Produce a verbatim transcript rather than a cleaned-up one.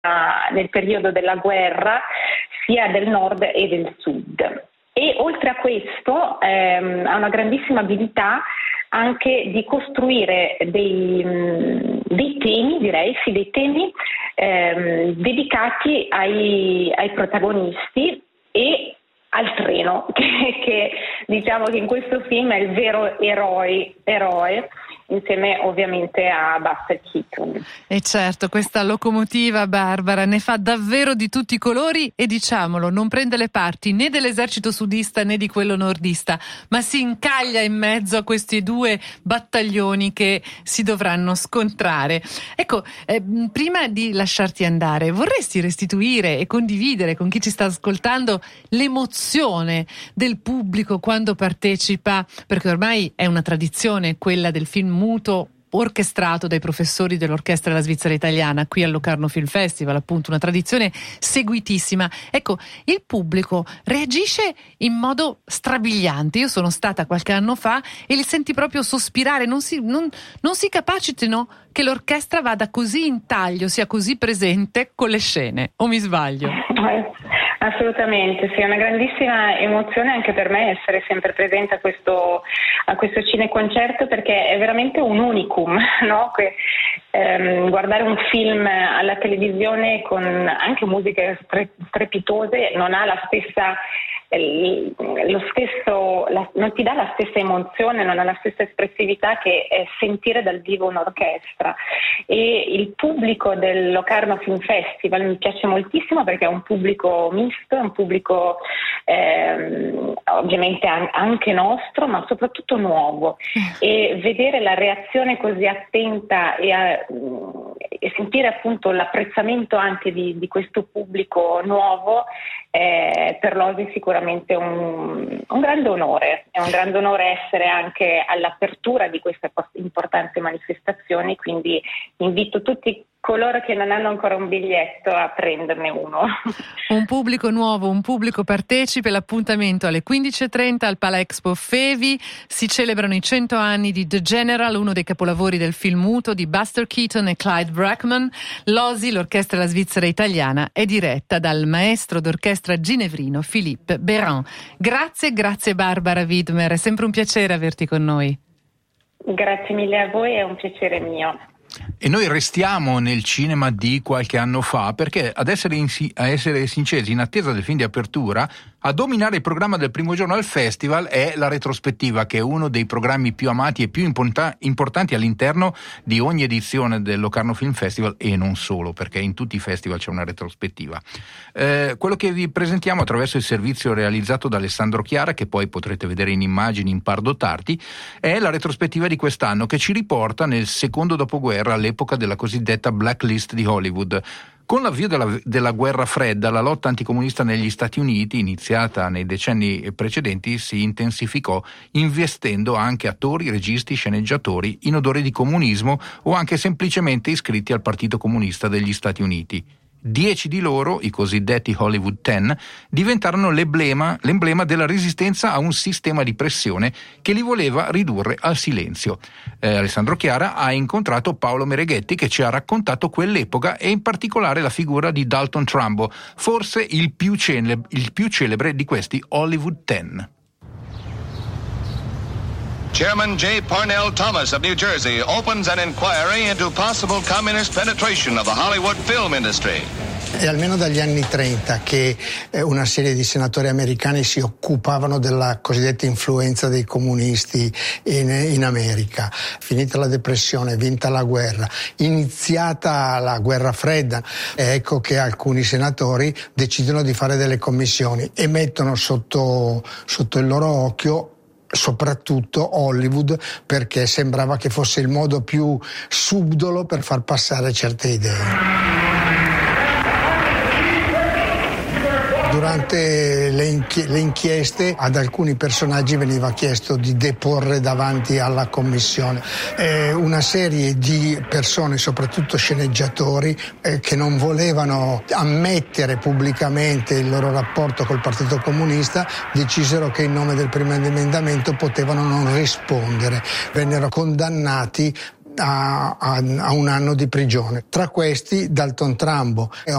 nel periodo della guerra, sia del nord e del sud. E oltre a questo ehm, ha una grandissima abilità anche di costruire dei, dei temi, direi, sì, dei temi ehm, dedicati ai, ai protagonisti e al treno, che, che diciamo che in questo film è il vero eroe, eroe insieme ovviamente a Buster Keaton. E certo, questa locomotiva Barbara ne fa davvero di tutti i colori e, diciamolo, non prende le parti né dell'esercito sudista né di quello nordista, ma si incaglia in mezzo a questi due battaglioni che si dovranno scontrare. Ecco, eh, prima di lasciarti andare, vorresti restituire e condividere con chi ci sta ascoltando l'emozione del pubblico quando partecipa, perché ormai è una tradizione quella del film muto orchestrato dai professori dell'Orchestra della Svizzera Italiana qui al Locarno Film Festival, appunto una tradizione seguitissima. Ecco, il pubblico reagisce in modo strabiliante. Io sono stata qualche anno fa e li senti proprio sospirare, non si, non, non si capacitino che l'orchestra vada così in taglio, sia così presente con le scene, o mi sbaglio? Assolutamente, sì, è una grandissima emozione anche per me essere sempre presente a questo, a questo cineconcerto, perché è veramente un unicum, no? Que, ehm, guardare un film alla televisione con anche musiche stre- strepitose non ha la stessa, eh, lo stesso, la, non ti dà la stessa emozione, non ha la stessa espressività che eh, sentire dal vivo un'orchestra. E il pubblico del Locarno Film Festival mi piace moltissimo perché è un pubblico misto, è un pubblico ehm, ovviamente anche nostro, ma soprattutto nuovo, e vedere la reazione così attenta e, a, e sentire appunto l'apprezzamento anche di, di questo pubblico nuovo è per l'Osi sicuramente un, un grande onore. È un grande onore essere anche all'apertura di queste importanti manifestazioni, quindi invito tutti coloro che non hanno ancora un biglietto a prenderne uno. Un pubblico nuovo, un pubblico partecipe. L'appuntamento alle quindici e trenta al Palexpo Fevi. Si celebrano i cento anni di The General, uno dei capolavori del film muto di Buster Keaton e Clyde Brackman. L'Osi, l'Orchestra della Svizzera Italiana, è diretta dal maestro d'orchestra ginevrino Philippe Béran. Grazie, grazie Barbara Widmer, è sempre un piacere averti con noi. Grazie mille a voi, è un piacere mio. E noi restiamo nel cinema di qualche anno fa, perché ad essere, in, a essere sinceri, in attesa del film di apertura, a dominare il programma del primo giorno al festival è la retrospettiva, che è uno dei programmi più amati e più importa- importanti all'interno di ogni edizione del Locarno Film Festival, e non solo, perché in tutti i festival c'è una retrospettiva. Eh, quello che vi presentiamo attraverso il servizio realizzato da Alessandro Chiara, che poi potrete vedere in immagini in Pardo Tarti, è la retrospettiva di quest'anno, che ci riporta nel secondo dopoguerra, all'epoca della cosiddetta blacklist di Hollywood. Con l'avvio della, della guerra fredda, la lotta anticomunista negli Stati Uniti, iniziata nei decenni precedenti, si intensificò, investendo anche attori, registi, sceneggiatori in odore di comunismo o anche semplicemente iscritti al Partito Comunista degli Stati Uniti. Dieci di loro, i cosiddetti Hollywood Ten, diventarono l'emblema, l'emblema della resistenza a un sistema di pressione che li voleva ridurre al silenzio. Eh, Alessandro Chiara ha incontrato Paolo Mereghetti, che ci ha raccontato quell'epoca e in particolare la figura di Dalton Trumbo, forse il più, cele- il più celebre di questi Hollywood Ten. Chairman J. Parnell Thomas of New Jersey opens an inquiry into possible communist penetration of the Hollywood film industry. È almeno dagli anni trenta che una serie di senatori americani si occupavano della cosiddetta influenza dei comunisti in, in America. Finita la depressione, vinta la guerra, iniziata la guerra fredda, ecco che alcuni senatori decidono di fare delle commissioni e mettono sotto, sotto il loro occhio soprattutto Hollywood, perché sembrava che fosse il modo più subdolo per far passare certe idee. Durante le, inchi- le inchieste ad alcuni personaggi veniva chiesto di deporre davanti alla commissione. Eh, una serie di persone, soprattutto sceneggiatori, eh, che non volevano ammettere pubblicamente il loro rapporto col Partito Comunista, decisero che in nome del primo emendamento potevano non rispondere. Vennero condannati a, a, a un anno di prigione. Tra questi Dalton Trumbo.